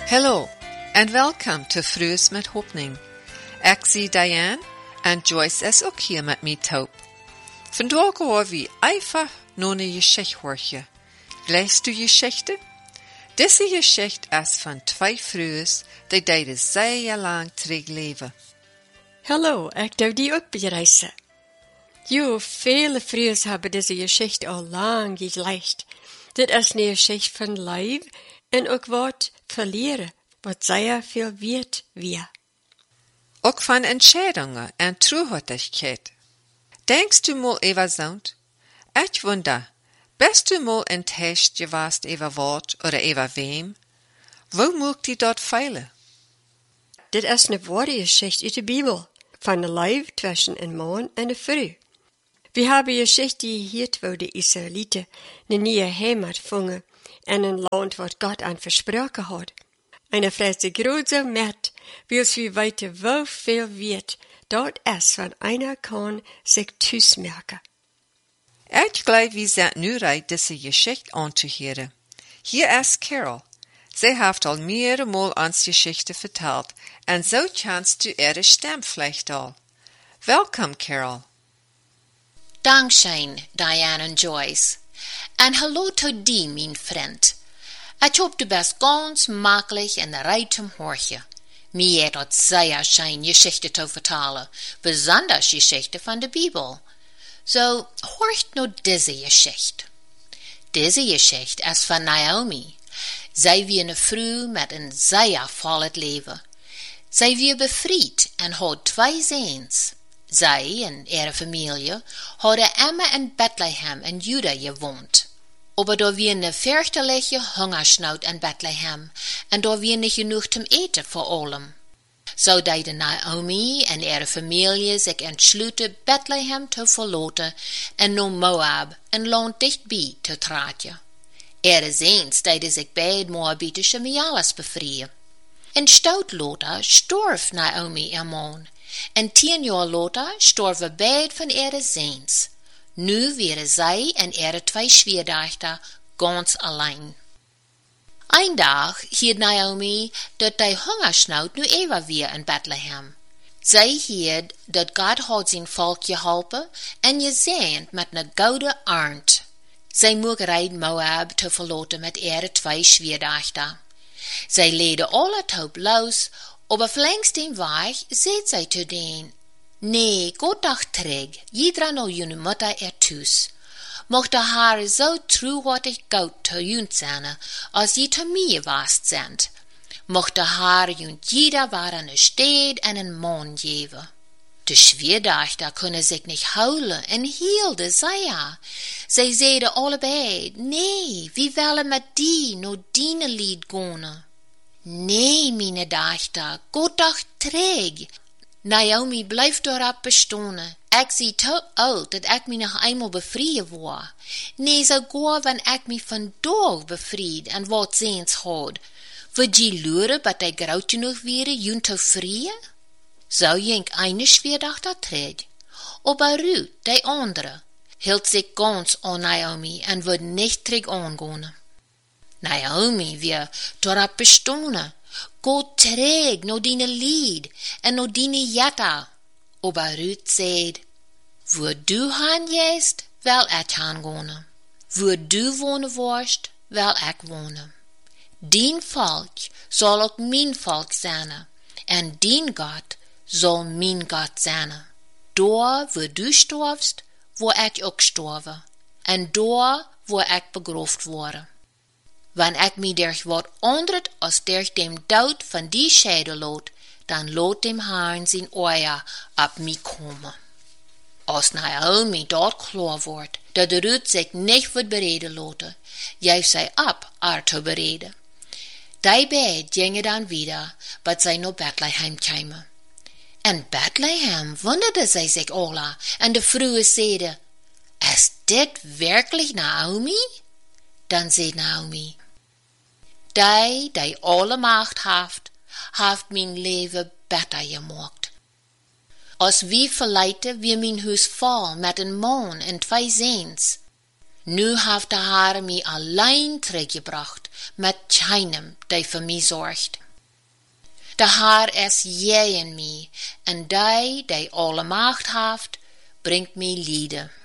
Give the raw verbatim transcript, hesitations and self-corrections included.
Hello, and welcome to Vroegs met Hopning. Ek zie Diane en Joyce is ook hier met mij taub. Vandaag gaan we einfach nog een geschichte horen. Leest u geschichte? Deze geschichte is van twee vroegs die deden zeer lang terug leven. Hallo, ik doe die ook bereizen. Jo, vele vroegs hebben deze geschichte al lang gelezen. Dit is een geschichte van leven en ook wat verleren, wat zeer veel weet weer. Ook van entscheidungen en truhortigheid. Denkst du mal over zo'n? Ik wonder, bist du mal enttäuscht gewast over wat oder over wem? Wo moet die dort feilen? Dit is een woordengeschichte uit de Bibel, van de leven tussen een man en een vrouw. We hebben geschichte hier waar de Israëlieten een nieuwe heimat vonden en een land wat God aan versproken had. En er vreest de grootste met, wils we weten hoeveel weet, dat is van einer kan zich thuismerken. Ik geloof we zijn nu rijdt deze geschichte aan te horen. Hier is Carol. Zij heeft al mehrere ons geschichte verteld en zo kannst du ihre stem vielleicht al. Welkom, Carol. Dankzij Diane en Joyce. En hallo tot die, mijn vriend. Ik hoop du bist ganz makkelijk en rijdt om hoorje. Mij heeft dat zeer schijn geschichte te vertalen, besonders geschichte van de Bibel. Zo, hoort nu deze geschichte. Deze geschichte is van Naomi. Zij wie een vrouw met een zeer vollet leven. Zij wie bevrijd en had twee zoons. Zij en ihre familie hadden immer in Bethlehem in Juda gewoond. Aber da wir eine fürchterliche Hungersnot in Bethlehem en da wir nicht genug zum Eten vor allem. So deiden Naomi en ihre Familie sich entschlossen, Bethlehem zu verlassen en naar Moab, een land dichtbij, te traaien. Ihre Zoons deiden sich beide moabitische Mialas befreien. En stout later storf Naomi ihr Mann, en tien jaar later storven beide van ihre Zoons. Nu wäre zij en ihre twee Schwiegertöchter ganz allein. Ein Tag hielt Naomi, dat die Hungersnood nu even weer in Bethlehem. Zij hield dat God had zijn volk geholpen en gezegend met een gouden arend. Zij mocht rijden Moab te verlaten met ihre twee Schwiegertöchter. Zij leidden alle taub los, aber verlängst den Weg seht zij te den. Nee, god dag terug, jeder nou jene Mutter er thuis. Mocht de haar zo truhortig goud te junt zijn, als je te mij was sind. Mocht de haar junt jeder waren een stad en een man geven. De Schwiegertöchter kunnen zich niet houden en hielden zij ja. Zij zeiden allebei, nee, wie willen met die no diene lied gaan. Nee, meine dochter, god dag terug. Naomi blijft daarop bestaan. Ik zie te oud dat ik me nog eenmaal bevrijen word. Nee, sogar wenn ik me vandaag bevrijd en wat ziens had. Would je luren dat hij groot genoeg wäre, jun te vrieën? Zo jenk eine Schwiegertochter terug. Aber Ruth, die andere, hield zich ganz an Naomi en would niet terug aangaan. Naomi weer daarop bestaan. Go terug naar dine lied en naar dine jatta. Aber Ruth zei, wo du han jest, wil ik han gaan. Wo du wonen worst, wil ik wonen. Dien volk zal ook mijn volk zijn, en dien God zal mijn God zijn. Daar wo du storfst, wo ik ook storven, en daar wo ik begroofd worden. Wanneer ik mij durch wat andert als durch dem dood van die scheider laat, dan laat dem Herrn zijn oor op mij komen. Als Naomi dat klaar wordt, dat de Ruth zich niet wordt bereden laten, geeft zij op haar te bereden. Die beiden gingen dan wieder, wat zij naar Bethlehem kwamen. En Bethlehem wonderde zij zich alle, en de vrouwen zeiden, is dit werkelijk Naomi? Dan zei Naomi, die, die alle macht heeft, heeft mijn leven beter gemaakt. Als wie verleiden, wie mijn huis vol met een man en twee zoons. Nu heeft de Heer mij allein teruggebracht, met keinem, die voor mij zorgt. De Heer is jij in mij, en die, die alle macht heeft, brengt mij lieden.